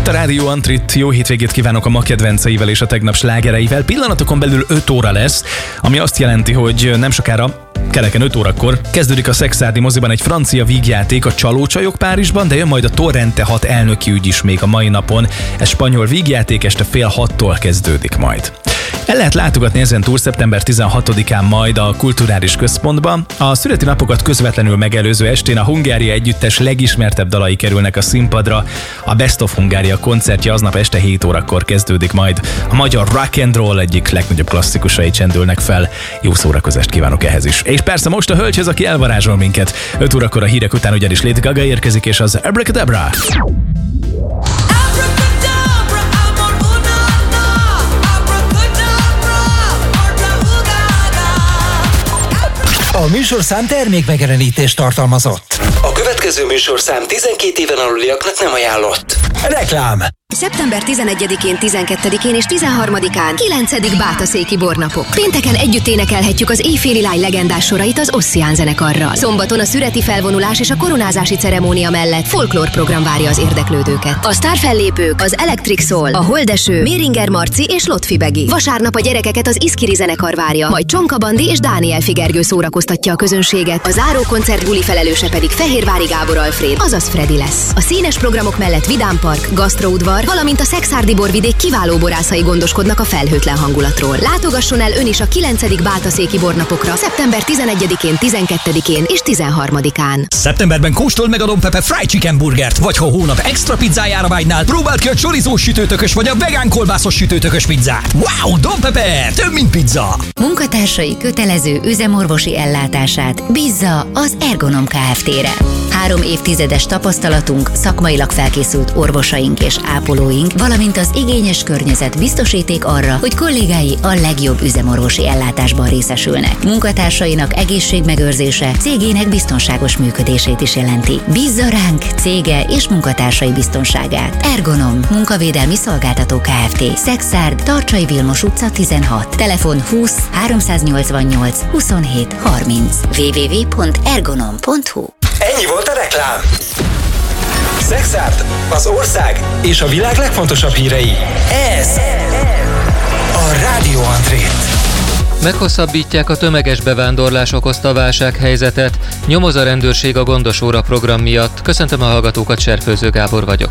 Itt a Rádió Antrit, jó hétvégét kívánok a ma kedvenceivel és a tegnap slágereivel. Pillanatokon belül 5 óra lesz, ami azt jelenti, hogy nem sokára, kereken 5 órakor kezdődik a Szexárdi moziban egy francia vígjáték, a Csalócsajok Párizsban, de jön majd a Torrente 6 elnöki ügy is még a mai napon. Ez spanyol vígjáték, este 5:30 kezdődik majd. El lehet látogatni ezen túl szeptember 16-án majd a Kulturális Központban. A születi napokat közvetlenül megelőző estén a Hungária együttes legismertebb dalai kerülnek a színpadra. A Best of Hungária koncertje aznap este 7 órakor kezdődik majd. A magyar rock and roll egyik legnagyobb klasszikusai csendülnek fel. Jó szórakozást kívánok ehhez is. És persze most a hölgyhöz, aki elvarázsol minket. 5 órakor a hírek után ugyanis Lady Gaga érkezik, és az Abracadabra. A műsorszám termékmegjelenítést tartalmazott. A következő műsorszám 12 éven aluliaknak nem ajánlott. Reklám. Szeptember 11-én, 12-én és 13-án 9. Bátaszéki bornapok. Pénteken együtt énekelhetjük az éjféli lány legendás sorait az Ossian zenekarral. Szombaton a szüreti felvonulás és a koronázási ceremónia mellett folklór program várja az érdeklődőket. A sztárfellépők az Electric Soul, a Holdeső, Méringer Marci és Lotfi Begi. Vasárnap a gyerekeket az Iszkiri zenekar várja, majd Csonka Bandi és Dániel Figergő szórakoztatja a közönséget. A záró koncert buli felelőse pedig Fehérvári Gábor Alfréd, azaz Freddy lesz. A színes programok mellett Vidám Park, gasztroudvar, valamint a Szexárdi borvidék kiváló borászai gondoskodnak a felhőtlen hangulatról. Látogasson el ön is a 9. Bátaszéki bornapokra szeptember 11-én, 12-én és 13-án. Szeptemberben kóstold meg a Don Pepe Fried Chicken burgert, vagy ha a hónap extra pizzájára vágynál, próbáld ki a chorizós sütőtökös vagy a vegán kolbászos sütőtökös pizzát. Wow, Don Pepe, több mint pizza! Munkatársai kötelező üzemorvosi ellátását bízza az Ergonom Kft-re. 3 évtizedes tapasztalatunk, szakmailag felkészült orvosaink és ápolóink, valamint az igényes környezet biztosíték arra, hogy kollégái a legjobb üzemorvosi ellátásban részesülnek. Munkatársainak egészségmegőrzése cégének biztonságos működését is jelenti. Bízza ránk cége és munkatársai biztonságát. Ergonom, munkavédelmi szolgáltató Kft. Szexárd, Tarcsai Vilmos utca 16. Telefon 20 388 27 30. www.ergonom.hu. Ennyi volt a reklám. Szexárd, az ország és a világ legfontosabb hírei. Ez a Rádió Antrit. Meghosszabbítják a tömeges bevándorlás okozta válsághelyzetet. Nyomoz a rendőrség a Gondos óra program miatt. Köszöntöm a hallgatókat, Serfőző Gábor vagyok.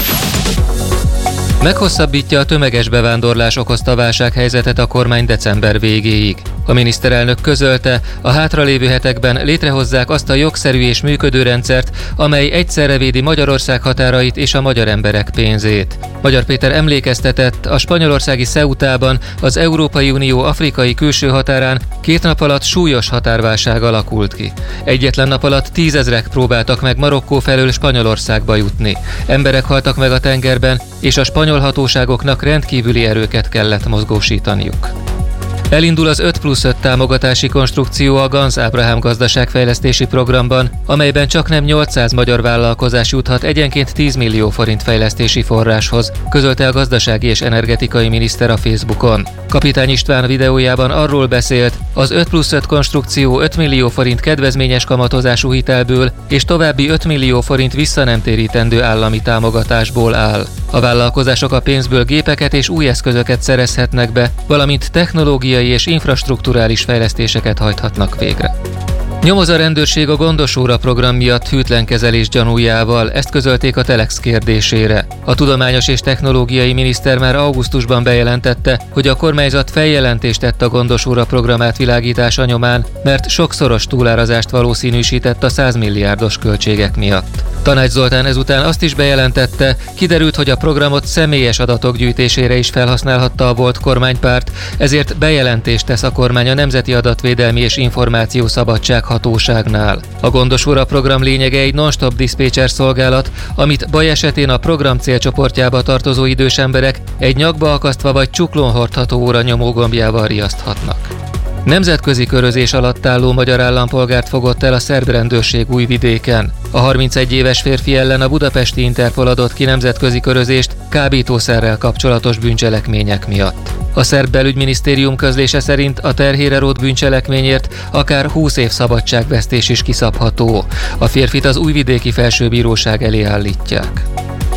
Meghosszabbítja a tömeges bevándorlás okozta válsághelyzetet a kormány december végéig. A miniszterelnök közölte, a hátralévő hetekben létrehozzák azt a jogszerű és működő rendszert, amely egyszerre védi Magyarország határait és a magyar emberek pénzét. Magyar Péter emlékeztetett, a spanyolországi Ceutában, az Európai Unió afrikai külső határán 2 nap alatt súlyos határválság alakult ki. Egyetlen nap alatt 10 000-ek próbáltak meg Marokkó felől Spanyolországba jutni. Emberek haltak meg a tengerben, és a spanyol hatóságoknak rendkívüli erőket kellett mozgósítaniuk. Elindul az 5+5 támogatási konstrukció a Ganz Ábrahám gazdaságfejlesztési programban, amelyben csaknem 800 magyar vállalkozás juthat egyenként 10 millió forint fejlesztési forráshoz, közölte a gazdasági és energetikai miniszter a Facebookon. Kapitány István videójában arról beszélt, az 5+5 konstrukció 5 millió forint kedvezményes kamatozású hitelből és további 5 millió forint visszanemtérítendő állami támogatásból áll. A vállalkozások a pénzből gépeket és új eszközöket szerezhetnek be, valamint technológiai és infrastrukturális fejlesztéseket hajthatnak végre. Nyomoz a rendőrség a Gondos óra program miatt hűtlen kezelés gyanújával, ezt közölték a Telex kérdésére. A tudományos és technológiai miniszter már augusztusban bejelentette, hogy a kormányzat feljelentést tett a Gondos óra program átvilágítása nyomán, mert sokszoros túlárazást valószínűsített a 100 milliárdos költségek miatt. Tanács Zoltán ezután azt is bejelentette, kiderült, hogy a programot személyes adatok gyűjtésére is felhasználhatta a volt kormánypárt, ezért bejelentést tesz a kormány a Nemzeti Adatvédelmi és Információszabadság hatóságnál. A Gondos óra program lényege egy non-stop diszpécser szolgálat, amit baj esetén a program célcsoportjába tartozó idős emberek egy nyakba akasztva vagy csuklón hordható óra nyomógombjával riaszthatnak. Nemzetközi körözés alatt álló magyar állampolgárt fogott el a szerb rendőrség Újvidéken. A 31 éves férfi ellen a budapesti Interpol adott ki nemzetközi körözést kábítószerrel kapcsolatos bűncselekmények miatt. A szerb belügyminisztérium közlése szerint a terhére rótt bűncselekményért akár 20 év szabadságvesztés is kiszabható. A férfit az újvidéki felsőbíróság elé állítják.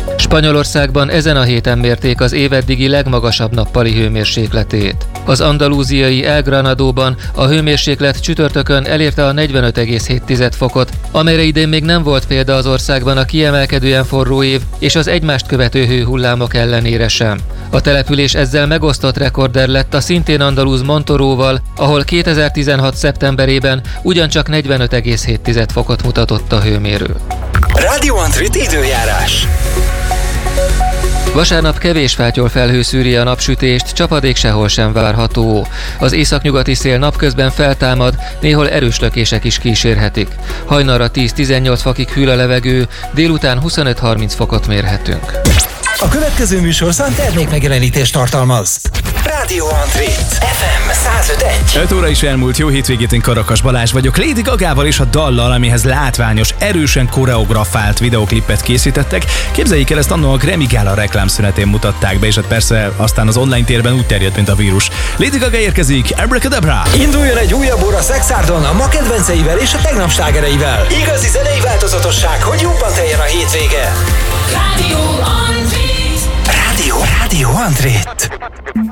Spanyolországban ezen a héten mérték az éveddigi legmagasabb nappali hőmérsékletét. Az andalúziai El Granadóban a hőmérséklet csütörtökön elérte a 45,7 fokot, amelyre idén még nem volt példa az országban a kiemelkedően forró év és az egymást követő hőhullámok ellenére sem. A település ezzel megosztott rekorder lett a szintén andalúz Montoróval, ahol 2016. szeptemberében ugyancsak 45,7 fokot mutatott a hőmérő. Radio Antrit időjárás. Vasárnap kevés fátyol felhő szűri a napsütést, csapadék sehol sem várható. Az északnyugati szél napközben feltámad, néhol erős lökések is kísérhetik. Hajnalra 10-18 fokig hűl a levegő, délután 25-30 fokot mérhetünk. A következő műsorszám termékmegjelenítést tartalmaz. Radio Antrit FM 105.1. 5 óra is elmúlt, jó hétvégét, én Karakas Balázs vagyok. Lady Gagával és a dallal, amihez látványos, erősen koreografált videoklipet készítettek. Képzeljék el, ezt annól a Grammy Gála reklámszünetén mutatták be, és hát persze aztán az online térben úgy terjedt, mint a vírus. Lady Gaga érkezik, Abracadabra! Induljon egy újabb óra Szexárdon a ma kedvenceivel és a tegnap slágereivel. Igazi zenei változatosság, hogy jobban teljen a hétvége. Radio Antrit. Radio Antrit.